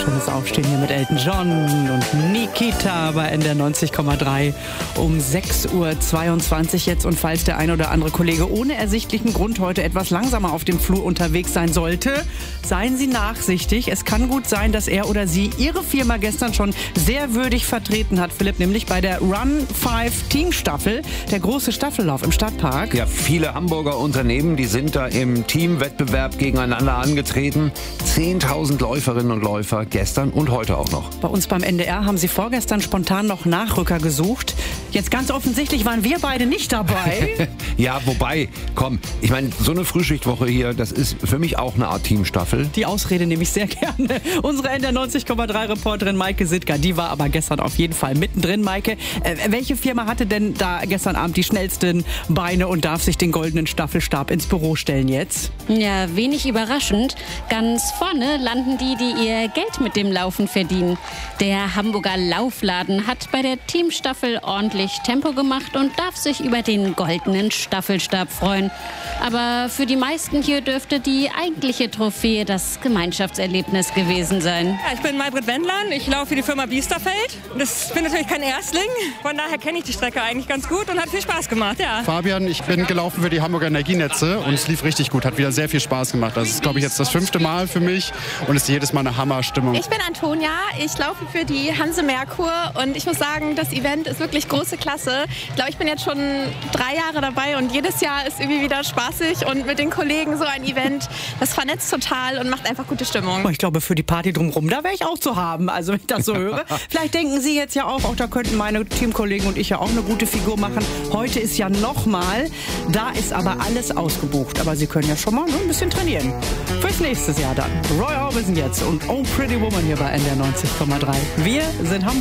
schönes Aufstehen hier mit Elton John und Nikita bei NDR 90,3 um 6.22 Uhr jetzt. Und falls der ein oder andere Kollege ohne ersichtlichen Grund heute etwas langsamer auf dem Flur unterwegs sein sollte, seien Sie nachsichtig. Es kann gut sein, dass er oder sie Ihre Firma gestern schon sehr würdig vertreten hat, Philipp, nämlich bei der Run 5 Teamstaffel, der große Staffellauf im Stadtpark. Ja, viele Hamburger Unternehmen, die sind da im Teamwettbewerb gegeneinander angetreten. 10.000 Läuferinnen und Läufer gestern und heute auch noch. Bei uns beim NDR haben sie vorgestern spontan noch Nachrücker gesucht. Jetzt ganz offensichtlich waren wir beide nicht dabei. Ja, wobei, komm, ich meine, so eine Frühschichtwoche hier, das ist für mich auch eine Art Teamstaffel. Die Ausrede nehme ich sehr gerne. Unsere NDR 90,3 Reporterin Maike Sittger, die war aber gestern auf jeden Fall mittendrin. Maike, welche Firma hatte denn da gestern Abend die schnellsten Beine und darf sich den goldenen Staffelstab ins Büro stellen jetzt? Ja, wenig überraschend. Ganz vorne landen die ihr Geld mit dem Laufen verdienen. Der Hamburger Laufladen hat bei der Teamstaffel ordentlich Tempo gemacht und darf sich über den goldenen Staffelstab freuen. Aber für die meisten hier dürfte die eigentliche Trophäe das Gemeinschaftserlebnis gewesen sein. Ja, ich bin Maybrit Wendland, ich laufe für die Firma Biesterfeld. Ich bin natürlich kein Erstling, von daher kenne ich die Strecke eigentlich ganz gut und hat viel Spaß gemacht, ja. Fabian, ich bin gelaufen für die Hamburger Energienetze und es lief richtig gut, hat wieder sehr viel Spaß gemacht. Das ist, glaube ich, jetzt das 5. Mal für mich und es ist jedes Mal eine Hammerstimmung. Ich bin Antonia, ich laufe für die Hanse Merkur und ich muss sagen, das Event ist wirklich große Klasse. Ich glaube, ich bin jetzt schon 3 Jahre dabei und jedes Jahr ist irgendwie wieder spaßig und mit den Kollegen so ein Event, das vernetzt total und macht einfach gute Stimmung. Ich glaube, für die Party drumherum, da wäre ich auch zu haben, also wenn ich das so höre. Vielleicht denken Sie jetzt ja auch, da könnten meine Teamkollegen und ich ja auch eine gute Figur machen. Heute ist ja nochmal, da ist aber alles ausgebucht. Aber Sie können ja schon mal ein bisschen trainieren. Fürs nächste Jahr dann. Roy Orbison jetzt und Oh Pretty Woman hier bei NDR 90,3. Wir sind Hamburg.